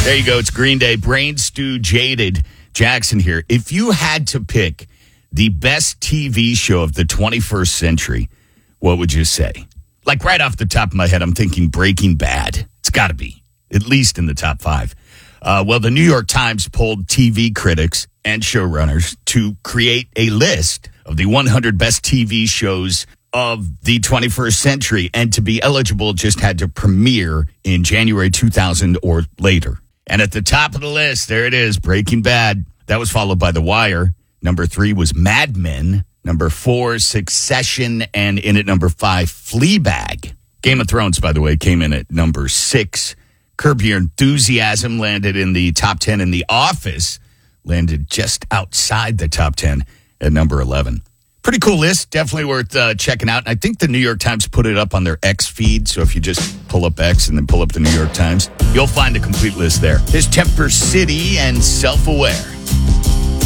There you go. It's Green Day. Brain Stew Jaded. Jackson here. If you had to pick the best TV show of the 21st century, what would you say? Like right off the top of my head, I'm thinking Breaking Bad. It's got to be, at least in the top 5. Well, the New York Times polled TV critics and showrunners to create a list of the 100 best TV shows of the 21st century, and to be eligible just had to premiere in January 2000 or later. And at the top of the list, there it is, Breaking Bad. That was followed by The Wire. Number 3 was Mad Men. Number 4, Succession. And in at number 5, Fleabag. Game of Thrones, by the way, came in at number 6. Curb Your Enthusiasm landed in the top 10. And The Office landed just outside the top 10 at number 11. Pretty cool list. Definitely worth checking out. And I think the New York Times put it up on their X feed. So if you just pull up X and then pull up the New York Times, you'll find a complete list there. There's Temper City and Self-Aware.